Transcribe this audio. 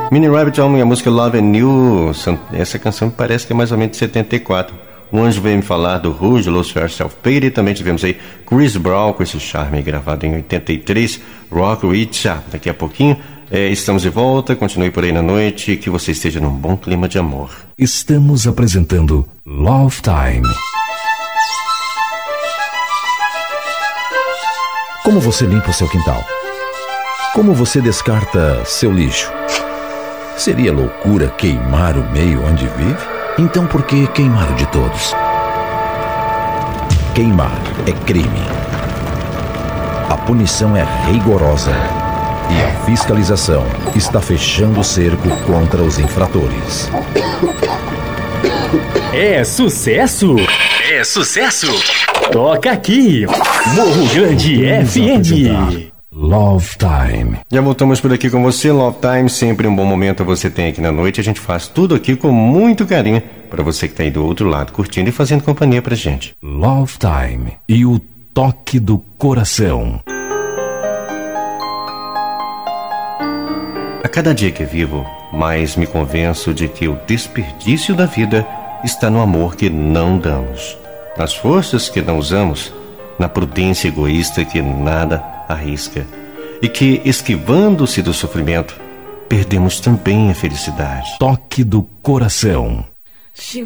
Minnie Rabbit Home e a música Love and You. Essa canção parece que é mais ou menos de 74. O Anjo veio me falar do Rouge, Lose Yourself Pity. Também tivemos aí Chris Brown com esse charme gravado em 83. Rock Richa, daqui a pouquinho. Estamos de volta, continue por aí na noite. Que você esteja num bom clima de amor. Estamos apresentando Love Time. Como você limpa o seu quintal? Como você descarta seu lixo? Seria loucura queimar o meio onde vive? Então por que queimar o de todos? Queimar é crime. A punição é rigorosa e a fiscalização está fechando o cerco contra os infratores. É sucesso! É sucesso! Toca aqui! Morro Grande FM! Love Time. Já voltamos por aqui com você, Love Time. Sempre um bom momento você tem aqui na noite. A gente faz tudo aqui com muito carinho para você que está aí do outro lado, curtindo e fazendo companhia pra gente. Love Time e o toque do coração. A cada dia que vivo, mais me convenço de que o desperdício da vida está no amor que não damos, nas forças que não usamos, na prudência egoísta que nada arrisca, e que, esquivando-se do sofrimento, perdemos também a felicidade. Toque do coração. She